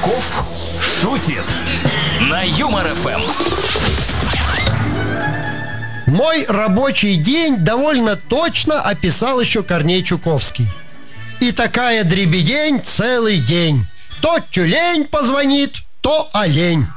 Чугунков шутит на Юмор ФМ. Мой рабочий день довольно точно описал еще Корней Чуковский. И такая дребедень целый день. То тюлень позвонит, то олень.